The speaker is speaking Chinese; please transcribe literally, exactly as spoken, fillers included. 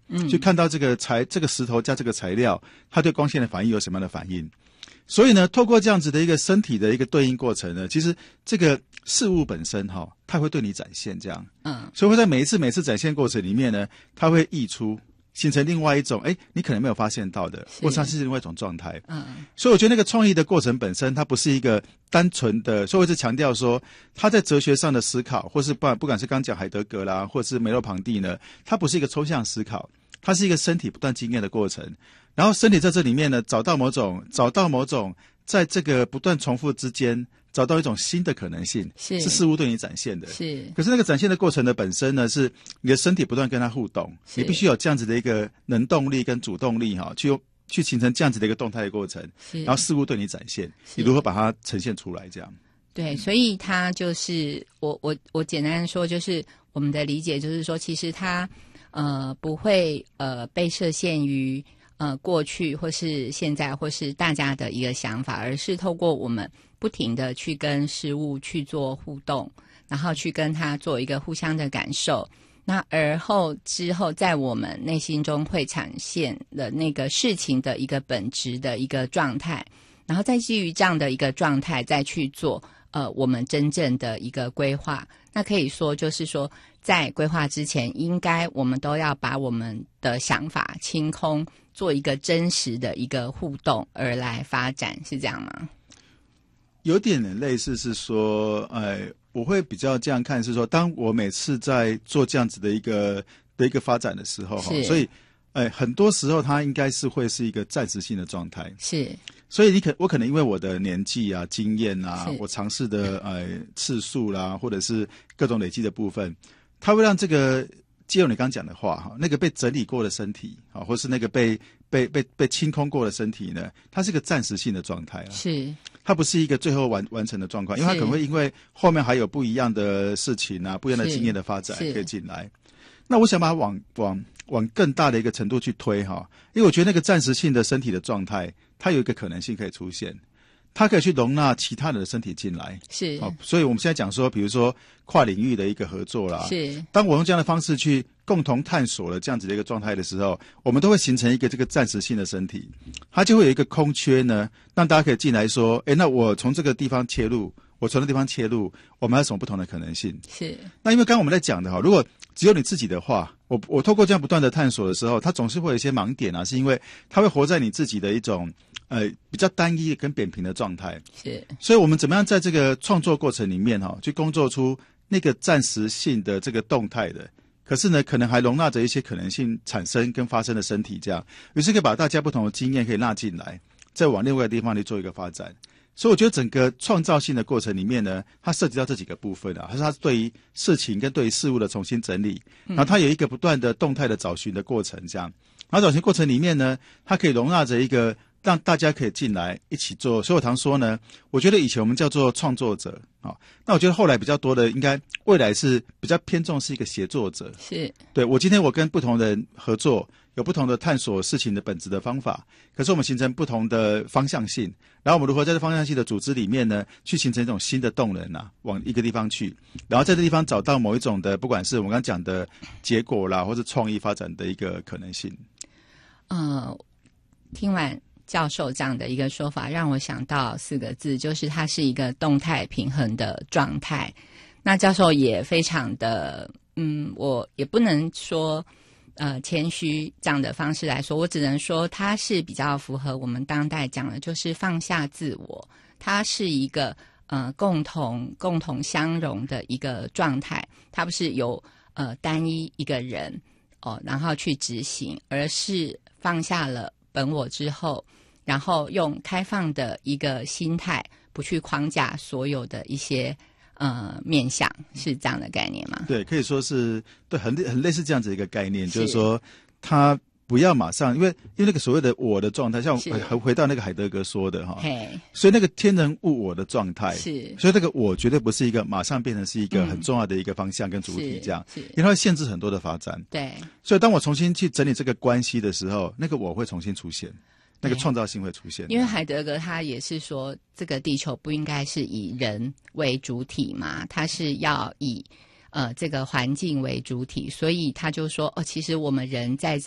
嗯，去看到这个材这个石头加这个材料，它对光线的反应有什么样的反应。所以呢，透过这样子的一个身体的一个对应过程呢，其实这个事物本身哈、哦，它会对你展现这样，嗯，所以会在每一次每次展现过程里面呢，它会溢出，形成另外一种，哎，你可能没有发现到的，或者它是另外一种状态，嗯，所以我觉得那个创意的过程本身，它不是一个单纯的，所以我一直强调说，它在哲学上的思考，或是不不管是刚刚讲海德格啦，或是梅洛庞蒂呢，它不是一个抽象思考，它是一个身体不断经验的过程。然后身体在这里面呢，找到某种，找到某种，在这个不断重复之间，找到一种新的可能性，是是事物对你展现的。是，可是那个展现的过程的本身呢，是你的身体不断跟它互动，你必须有这样子的一个能动力跟主动力哈，去去形成这样子的一个动态的过程，然后事物对你展现，你如何把它呈现出来，这样。 对，所以它就是我我我简单说，就是我们的理解就是说，其实它呃不会呃被设限于。呃，过去或是现在或是大家的一个想法，而是透过我们不停的去跟事物去做互动，然后去跟它做一个互相的感受，那而后之后在我们内心中会产现的那个事情的一个本质的一个状态，然后再基于这样的一个状态再去做呃我们真正的一个规划。那可以说就是说在规划之前，应该我们都要把我们的想法清空，做一个真实的一个互动而来发展，是这样吗？ 有点类似是说，呃，我会比较这样看是说，当我每次在做这样子的一个的一个发展的时候，所以，呃，很多时候它应该是会是一个暂时性的状态。是，所以你可我可能因为我的年纪啊、经验啊，我尝试的呃次数啦，或者是各种累积的部分，它会让这个。借用你刚刚讲的话哈，那个被整理过的身体啊，或是那个被被被被清空过的身体呢，它是个暂时性的状态啊，是它不是一个最后完完成的状况，因为它可能会因为后面还有不一样的事情啊，不一样的经验的发展可以进来。那我想把它往往往更大的一个程度去推哈，因为我觉得那个暂时性的身体的状态，它有一个可能性可以出现。它可以去容纳其他人的身体进来，是好、哦，所以我们现在讲说，比如说跨领域的一个合作啦，是当我用这样的方式去共同探索了这样子的一个状态的时候，我们都会形成一个这个暂时性的身体，它就会有一个空缺呢，让大家可以进来说，诶，那我从这个地方切入，我从那地方切入，我们还有什么不同的可能性？是那因为刚刚我们在讲的哈，如果只有你自己的话，我我透过这样不断的探索的时候，它总是会有一些盲点啊，是因为它会活在你自己的一种。呃，比较单一跟扁平的状态是，所以我们怎么样在这个创作过程里面哈、哦，去工作出那个暂时性的这个动态的，可是呢，可能还容纳着一些可能性产生跟发生的身体，这样，于是可以把大家不同的经验可以纳进来，再往另外一个地方去做一个发展。所以我觉得整个创造性的过程里面呢，它涉及到这几个部分啊，它是它对于事情跟对于事物的重新整理，然后它有一个不断的动态的找寻的过程，这样，然后找寻过程里面呢，它可以容纳着一个。让大家可以进来一起做，所以我常说呢，我觉得以前我们叫做创作者啊、哦，那我觉得后来比较多的，应该未来是比较偏重是一个协作者。是，对我今天我跟不同人合作，有不同的探索事情的本质的方法，可是我们形成不同的方向性，然后我们如何在这方向性的组织里面呢，去形成一种新的动能啊，往一个地方去，然后在这地方找到某一种的，不管是我们刚刚讲的结果啦，或是创意发展的一个可能性。 呃，听完。教授这样的一个说法让我想到四个字，就是它是一个动态平衡的状态。那教授也非常的嗯，我也不能说呃谦虚这样的方式来说，我只能说它是比较符合我们当代讲的就是放下自我，它是一个呃共同共同相融的一个状态，它不是由呃单一一个人哦然后去执行，而是放下了本我之后，然后用开放的一个心态，不去框架所有的一些呃面向，是这样的概念吗？ 对，可以说是对，很很类似这样子一个概念，是就是说他不要马上，因为因为那个所谓的我的状态，像回回到那个海德格说的哈，所以那个天人物我的状态，是，所以这个我绝对不是一个马上变成是一个很重要的一个方向跟主体这样，嗯、因为它会限制很多的发展。对，所以当我重新去整理这个关系的时候，那个我会重新出现。那个创造性会出现， 因为海德格他也是说，这个地球不应该是以人为主体嘛，它是要以呃这个环境为主体，所以他就说哦，其实我们人在